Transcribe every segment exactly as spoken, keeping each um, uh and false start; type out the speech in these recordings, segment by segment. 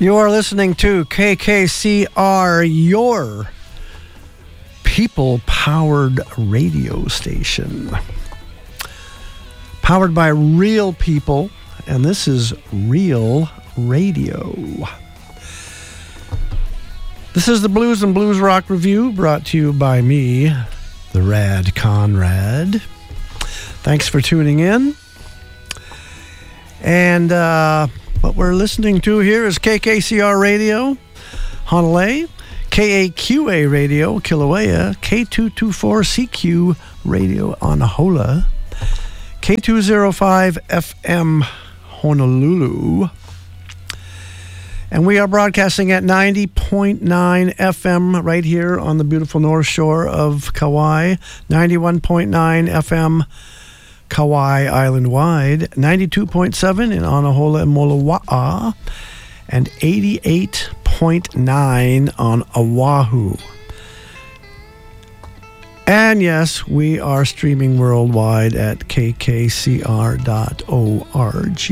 You are listening to K K C R, your people-powered radio station. Powered by real people, and this is Real Radio. This is the Blues and Blues Rock Review, brought to you by me, the Rad Conrad. Thanks for tuning in. And uh, what we're listening to here is K K C R Radio, Honolulu, K A Q A Radio, Kilauea, K two twenty-four C Q Radio, Anahola, K two oh five F M, Honolulu. And we are broadcasting at ninety point nine F M right here on the beautiful North Shore of Kauai, ninety-one point nine F M Kauai Island-wide, ninety-two point seven in Anahola and Molowa'a, and eighty-eight point nine on Oahu. And yes, we are streaming worldwide at K K C R dot org.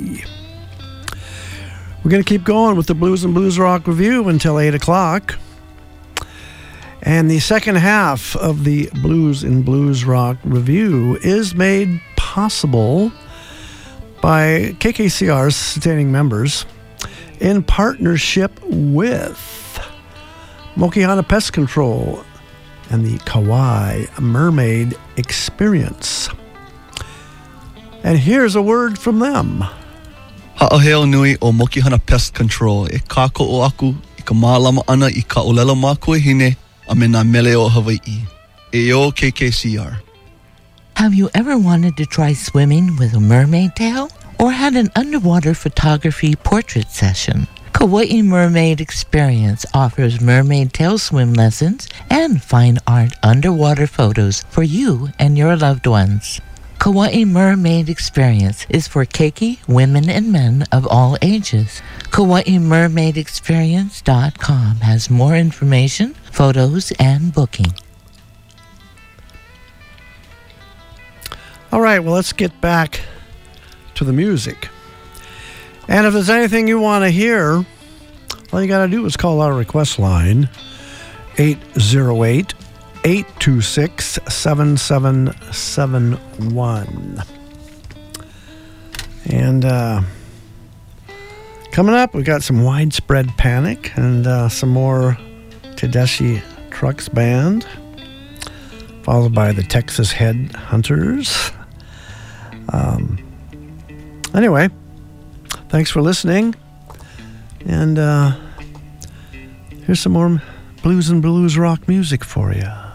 We're going to keep going with the Blues and Blues Rock Review until eight o'clock. And the second half of the Blues and Blues Rock Review is made possible by K K C R's sustaining members in partnership with Mokihana Pest Control and the Kauai Mermaid Experience. And here's a word from them. Ha'aheo nui o Mokihana Pest Control e kāko'o aku i ka mālama ana i ka olelo mākua hine a me nā mele o Hawaii. E o K K C R. Have you ever wanted to try swimming with a mermaid tail? Or had an underwater photography portrait session? Kauai Mermaid Experience offers mermaid tail swim lessons and fine art underwater photos for you and your loved ones. Kauai Mermaid Experience is for keiki, women and men of all ages. Kauai Mermaid Experience dot com has more information, photos, and booking. All right, well, let's get back to the music. And if there's anything you want to hear, all you got to do is call our request line, eight oh eight, eight two six, seven seven seven one. And uh, coming up, we got some Widespread Panic and uh, some more Tedeschi Trucks Band, followed by the Texas Headhunters. Um, anyway, thanks for listening. And uh, here's some more blues and blues rock music for you.